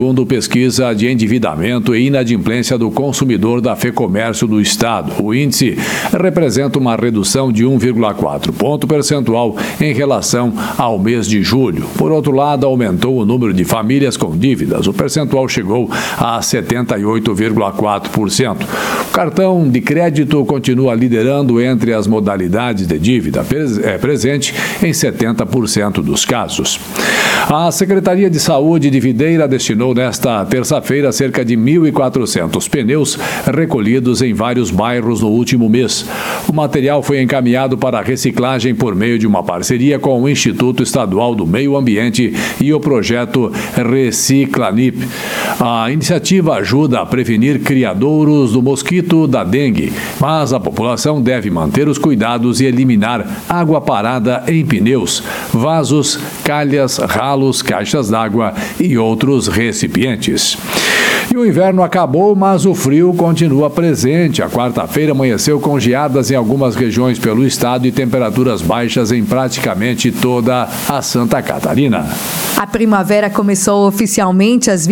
Segundo pesquisa de endividamento e inadimplência do consumidor da FEComércio do Estado, o índice representa uma redução de 1,4 ponto percentual em relação ao mês de julho. Por outro lado, aumentou o número de famílias com dívidas. O percentual chegou a 78,4%. O cartão de crédito continua liderando entre as modalidades de dívida, presente em 70% dos casos. A Secretaria de Saúde de Videira destinou nesta terça-feira cerca de 1.400 pneus recolhidos em vários bairros no último mês. O material foi encaminhado para reciclagem por meio de uma parceria com o Instituto Estadual do Meio Ambiente e o projeto Reciclanip. A iniciativa ajuda a prevenir criadouros do mosquito da dengue, mas a população deve manter os cuidados e eliminar água parada em pneus, vasos, calhas, ralos, caixas d'água e outros recipientes. E o inverno acabou, mas o frio continua presente. A quarta-feira amanheceu com geadas em algumas regiões pelo estado e temperaturas baixas em praticamente toda a Santa Catarina. A primavera começou oficialmente às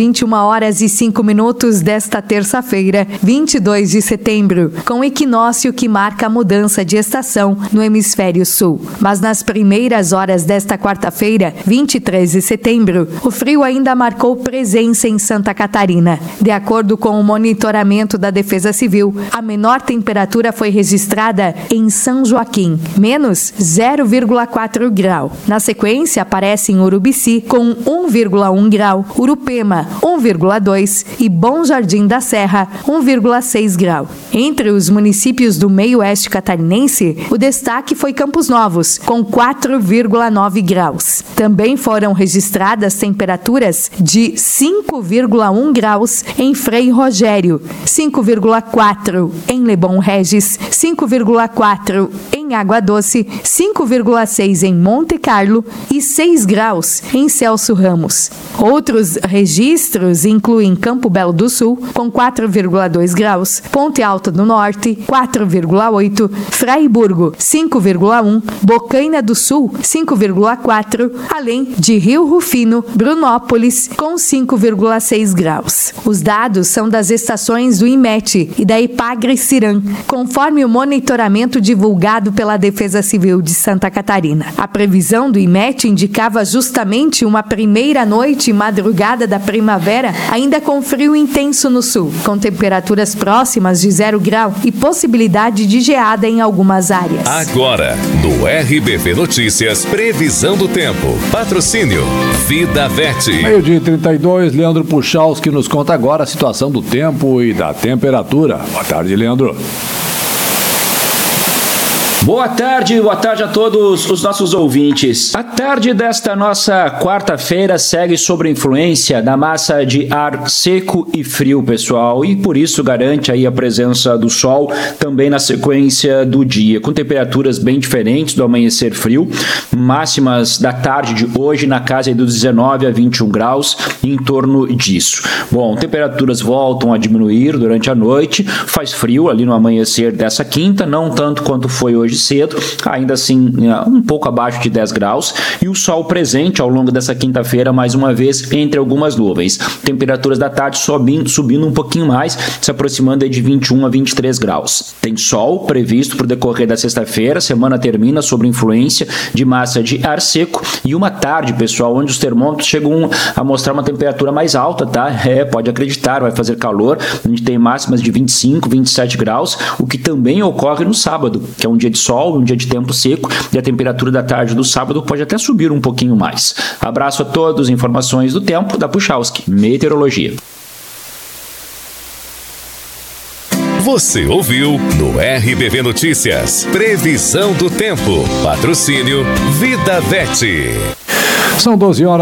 21h05 desta terça-feira, 22 de setembro, com o equinócio que marca a mudança de estação no hemisfério sul. Mas nas primeiras horas desta quarta-feira, 23 de setembro, o frio ainda marcou presença em Santa Catarina. De acordo com o monitoramento da Defesa Civil, a menor temperatura foi registrada em São Joaquim, menos 0,4 grau. Na sequência, aparece em Urubici, com 1,1 grau, Urupema, 1,2 e Bom Jardim da Serra, 1,6 grau. Entre os municípios do meio-oeste catarinense, o destaque foi Campos Novos, com 4,9 graus. Também foram registradas temperaturas de 5,1 graus em Frei Rogério, 5,4 em Lebon Regis, 5,4 em Água Doce, 5,6 em Monte Carlo e 6 graus em Celso Ramos. Outros registros incluem Campo Belo do Sul, com 4,2 graus, Ponte Alta do Norte, 4,8, Fraiburgo, 5,1, Bocaina do Sul, 5,4, além de Rio Rufino, Brunópolis, com 5,6 graus. Os dados são das estações do IMET e da Ipagre-Ciram, conforme o monitoramento divulgado pela Defesa Civil de Santa Catarina. A previsão do IMET indicava justamente uma primeira noite e madrugada da primavera, ainda com frio intenso no sul, com temperaturas próximas de 0 grau e possibilidade de geada em algumas áreas. Agora, no RBV Notícias, previsão do tempo. Patrocínio Vida Vete. Meio-dia e 32, Leandro Puchalski nos conta agora a situação do tempo e da temperatura. Boa tarde, Leandro. Boa tarde a todos os nossos ouvintes. A tarde desta nossa quarta-feira segue sob a influência da massa de ar seco e frio, pessoal, e por isso garante aí a presença do sol também na sequência do dia, com temperaturas bem diferentes do amanhecer frio, máximas da tarde de hoje na casa dos 19 a 21 graus, em torno disso. Bom, temperaturas voltam a diminuir durante a noite, faz frio ali no amanhecer dessa quinta, não tanto quanto foi hoje cedo, ainda assim um pouco abaixo de 10 graus, e o sol presente ao longo dessa quinta-feira, mais uma vez, entre algumas nuvens. Temperaturas da tarde subindo um pouquinho mais, se aproximando de 21 a 23 graus. Tem sol previsto para o decorrer da sexta-feira, a semana termina sob influência de massa de ar seco, e uma tarde, pessoal, onde os termômetros chegam a mostrar uma temperatura mais alta, tá? Pode acreditar, vai fazer calor, a gente tem máximas de 25, 27 graus, o que também ocorre no sábado, que é um dia de sol, um dia de tempo seco, e a temperatura da tarde do sábado pode até subir um pouquinho mais. Abraço a todos, informações do tempo da Puchalski, Meteorologia. Você ouviu no RBV Notícias, previsão do tempo, patrocínio Vida Vete. São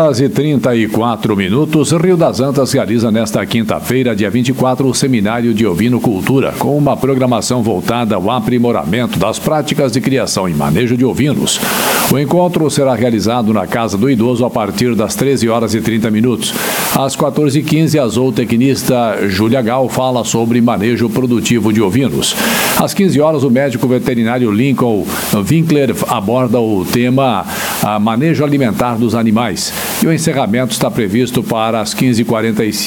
12h34. Rio das Antas realiza nesta quinta-feira, dia 24, o Seminário de Ovinocultura, com uma programação voltada ao aprimoramento das práticas de criação e manejo de ovinos. O encontro será realizado na Casa do Idoso a partir das 13h30. Às 14h15, a zootecnista Júlia Gal fala sobre manejo produtivo de ovinos. Às 15h, o médico veterinário Lincoln Winkler aborda o tema manejo alimentar dos animais. E o encerramento está previsto para as 15h45.